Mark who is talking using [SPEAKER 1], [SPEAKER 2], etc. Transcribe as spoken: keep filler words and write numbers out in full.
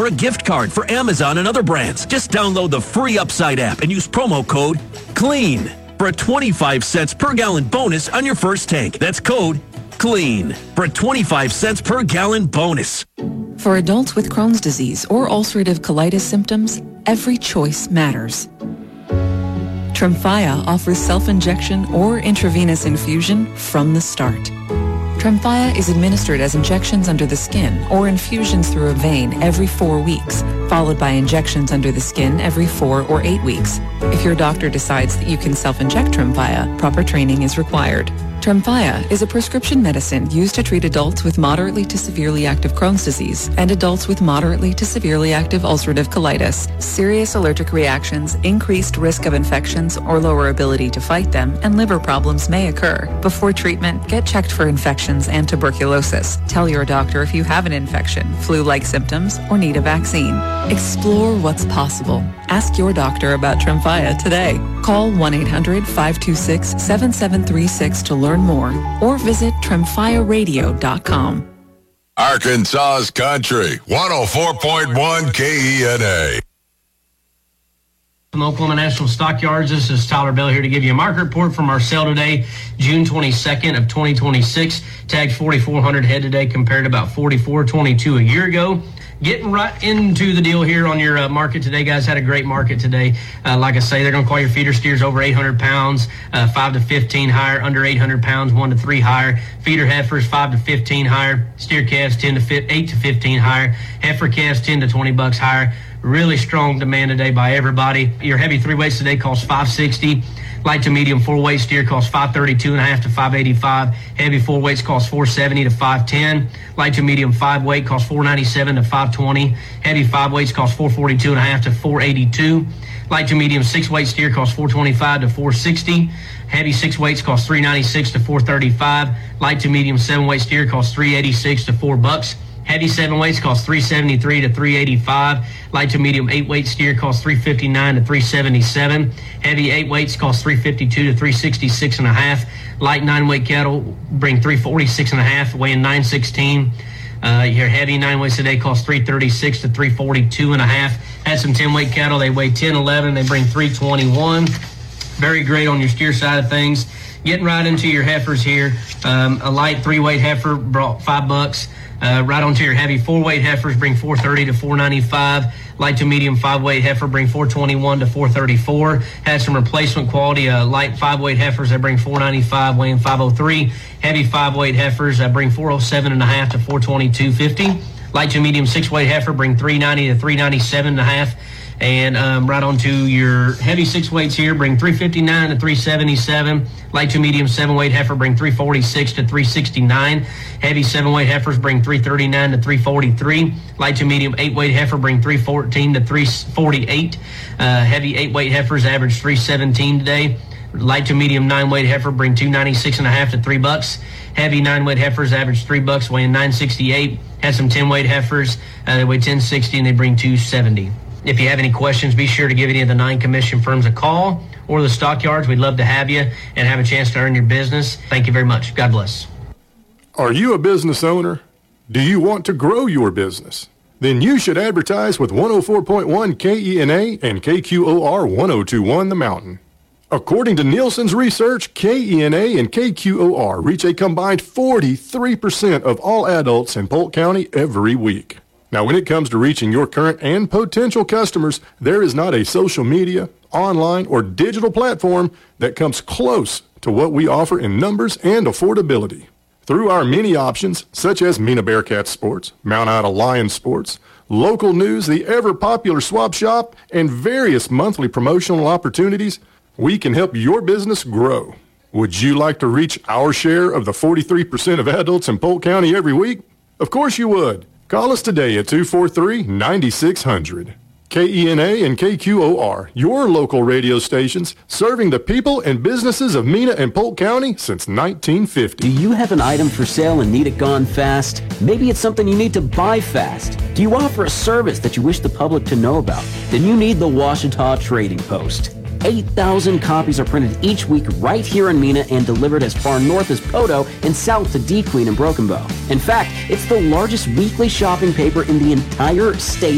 [SPEAKER 1] a gift card for Amazon and other brands. Just download the free Upside app and use promo code CLEAN for a twenty-five cents per gallon bonus on your first tank. That's code CLEAN for a twenty-five cents per gallon bonus.
[SPEAKER 2] For adults with Crohn's disease or ulcerative colitis symptoms, every choice matters. Tremfya offers self-injection or intravenous infusion from the start. Tremfya is administered as injections under the skin or infusions through a vein every four weeks, followed by injections under the skin every four or eight weeks. If your doctor decides that you can self-inject Tremfya, proper training is required. Tremfya is a prescription medicine used to treat adults with moderately to severely active Crohn's disease and adults with moderately to severely active ulcerative colitis. Serious allergic reactions, increased risk of infections or lower ability to fight them, and liver problems may occur. Before treatment, get checked for infections and tuberculosis. Tell your doctor if you have an infection, flu-like symptoms, or need a vaccine. Explore what's possible. Ask your doctor about Tremfya today. Call one eight hundred five two six seven seven three six to learn more or visit tremfya radio dot com.
[SPEAKER 3] Arkansas's Country, one oh four point one K E N A.
[SPEAKER 4] From Oklahoma National Stockyards, this is Tyler Bell here to give you a market report from our sale today, June twenty-second of twenty twenty-six. Tagged forty-four hundred head today compared to about forty-four twenty-two a year ago. Getting right into the deal here on your uh, market today, guys. Had a great market today. Uh, like I say, they're going to call your feeder steers over eight hundred pounds, uh, five to fifteen higher, under eight hundred pounds, one to three higher. Feeder heifers, five to fifteen higher. Steer calves, ten to eight to fifteen higher. Heifer calves, ten to twenty bucks higher. Really strong demand today by everybody. Your heavy three weights today cost five sixty. Light to medium four weight steer costs five thirty-two and a half to five eighty-five. Heavy four weights cost four seventy to five ten. Light to medium five weight costs four ninety-seven to five twenty. Heavy five weights cost four forty-two and a half to four eighty-two. Light to medium six weight steer costs four twenty-five to four sixty. Heavy six weights cost three ninety-six to four thirty-five. Light to medium seven weight steer costs three eighty-six to four bucks. Heavy seven weights cost three seventy-three to three eighty-five. Light to medium eight weight steer costs three fifty-nine to three seventy-seven. Heavy eight weights cost three fifty-two to three sixty-six and a half. Light nine weight cattle bring three forty-six and a half, weighing nine sixteen. Uh, your heavy nine weights today cost three thirty-six to three forty-two and a half. Had some ten weight cattle. They weigh ten eleven. They bring three twenty-one. Very great on your steer side of things. Getting right into your heifers here. Um, a light three weight heifer brought five bucks. Uh, right onto your heavy four-weight heifers, bring four thirty to four ninety-five. Light to medium five-weight heifer, bring four twenty-one to four thirty-four. Had some replacement quality uh, light five-weight heifers that bring four ninety-five, weighing five oh three. Heavy five-weight heifers that bring four oh seven and a half to four twenty-two fifty. Light to medium six-weight heifer, bring three ninety to three ninety-seven and a half. And um, right onto your heavy six weights here, bring three fifty-nine to three seventy-seven. Light to medium seven weight heifer, bring three forty-six to three sixty-nine. Heavy seven weight heifers bring three thirty-nine to three forty-three. Light to medium eight weight heifer bring three fourteen to three forty-eight. Uh, heavy eight weight heifers average three seventeen today. Light to medium nine weight heifer bring two ninety-six and a half to three bucks. Heavy nine weight heifers average three bucks, weighing nine sixty-eight. Had some ten weight heifers, uh, they weigh ten sixty and they bring two seventy. If you have any questions, be sure to give any of the nine commission firms a call or the stockyards. We'd love to have you and have a chance to earn your business. Thank you very much. God bless.
[SPEAKER 5] Are you a business owner? Do you want to grow your business? Then you should advertise with one oh four point one K E N A and K Q O R ten twenty-one The Mountain. According to Nielsen's research, K E N A and K Q O R reach a combined forty-three percent of all adults in Polk County every week. Now, when it comes to reaching your current and potential customers, there is not a social media, online, or digital platform that comes close to what we offer in numbers and affordability. Through our many options, such as Mina Bearcat Sports, Mount Ida Lion Sports, local news, the ever-popular Swap Shop, and various monthly promotional opportunities, we can help your business grow. Would you like to reach our share of the forty-three percent of adults in Polk County every week? Of course you would. Call us today at two four three, nine six hundred. K E N A and K Q O R, your local radio stations, serving the people and businesses of Mina and Polk County since nineteen fifty.
[SPEAKER 6] Do you have an item for sale and need it gone fast? Maybe it's something you need to buy fast. Do you offer a service that you wish the public to know about? Then you need the Ouachita Trading Post. eight thousand copies are printed each week right here in Mina and delivered as far north as Poteau and south to D. Queen and Broken Bow. In fact, it's the largest weekly shopping paper in the entire state